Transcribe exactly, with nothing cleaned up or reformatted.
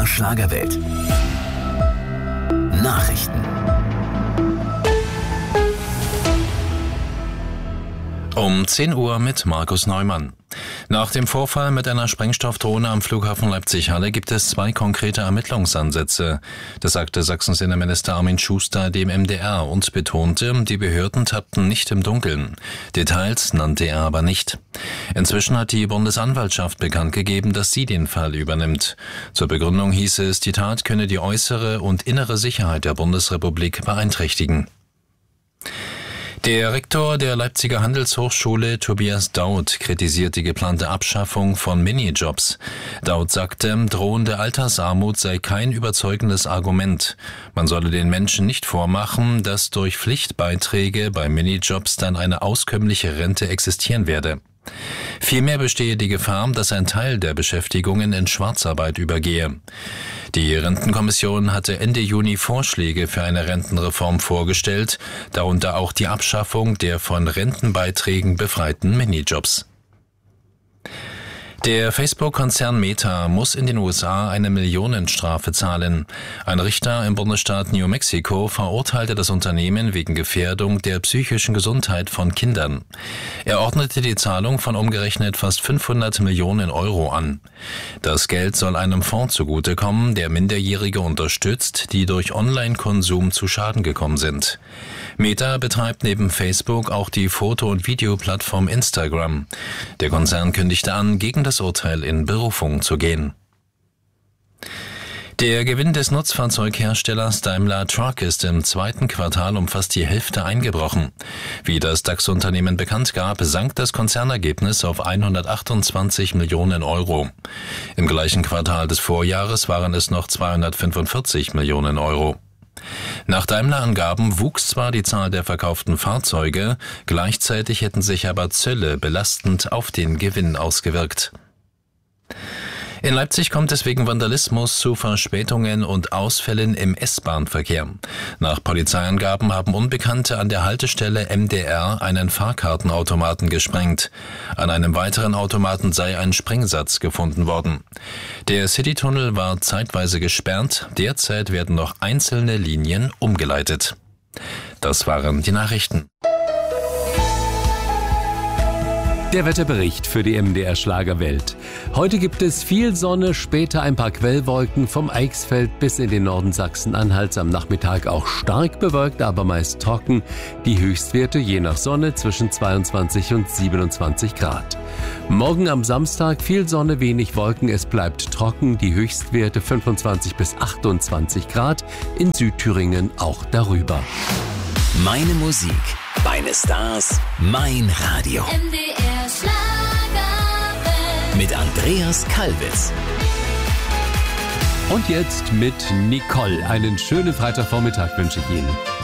R Schlagerwelt. Nachrichten. Um zehn Uhr mit Markus Neumann. Nach dem Vorfall mit einer Sprengstoffdrohne am Flughafen Leipzig-Halle gibt es zwei konkrete Ermittlungsansätze. Das sagte Sachsens Innenminister Armin Schuster dem M D R und betonte, die Behörden tappten nicht im Dunkeln. Details nannte er aber nicht. Inzwischen hat die Bundesanwaltschaft bekannt gegeben, dass sie den Fall übernimmt. Zur Begründung hieß es, die Tat könne die äußere und innere Sicherheit der Bundesrepublik beeinträchtigen. Der Rektor der Leipziger Handelshochschule, Tobias Daud, kritisiert die geplante Abschaffung von Minijobs. Daud sagte, drohende Altersarmut sei kein überzeugendes Argument. Man solle den Menschen nicht vormachen, dass durch Pflichtbeiträge bei Minijobs dann eine auskömmliche Rente existieren werde. Vielmehr bestehe die Gefahr, dass ein Teil der Beschäftigungen in Schwarzarbeit übergehe. Die Rentenkommission hatte Ende Juni Vorschläge für eine Rentenreform vorgestellt, darunter auch die Abschaffung der von Rentenbeiträgen befreiten Minijobs. Der Facebook-Konzern Meta muss in den U S A eine Millionenstrafe zahlen. Ein Richter im Bundesstaat New Mexico verurteilte das Unternehmen wegen Gefährdung der psychischen Gesundheit von Kindern. Er ordnete die Zahlung von umgerechnet fast fünfhundert Millionen Euro an. Das Geld soll einem Fonds zugutekommen, der Minderjährige unterstützt, die durch Online-Konsum zu Schaden gekommen sind. Meta betreibt neben Facebook auch die Foto- und Videoplattform Instagram. Der Konzern kündigte an, gegen das Urteil in Berufung zu gehen. Der Gewinn des Nutzfahrzeugherstellers Daimler Truck ist im zweiten Quartal um fast die Hälfte eingebrochen. Wie das DAX-Unternehmen bekannt gab, sank das Konzernergebnis auf hundertachtundzwanzig Millionen Euro. Im gleichen Quartal des Vorjahres waren es noch zweihundertfünfundvierzig Millionen Euro. Nach Daimler-Angaben wuchs zwar die Zahl der verkauften Fahrzeuge, gleichzeitig hätten sich aber Zölle belastend auf den Gewinn ausgewirkt. In Leipzig kommt es wegen Vandalismus zu Verspätungen und Ausfällen im S-Bahn-Verkehr. Nach Polizeiangaben haben Unbekannte an der Haltestelle M D R einen Fahrkartenautomaten gesprengt. An einem weiteren Automaten sei ein Sprengsatz gefunden worden. Der Citytunnel war zeitweise gesperrt, derzeit werden noch einzelne Linien umgeleitet. Das waren die Nachrichten. Der Wetterbericht für die M D R Schlagerwelt. Heute gibt es viel Sonne, später ein paar Quellwolken vom Eichsfeld bis in den Norden Sachsen-Anhalts. Am Nachmittag auch stark bewölkt, aber meist trocken. Die Höchstwerte je nach Sonne zwischen zweiundzwanzig und siebenundzwanzig Grad. Morgen am Samstag viel Sonne, wenig Wolken, es bleibt trocken. Die Höchstwerte fünfundzwanzig bis achtundzwanzig Grad, in Südthüringen auch darüber. Meine Musik, meine Stars, mein Radio. M D R Schlagerwelt. Mit Andreas Kalbitz. Und jetzt mit Nicole. Einen schönen Freitagvormittag wünsche ich Ihnen.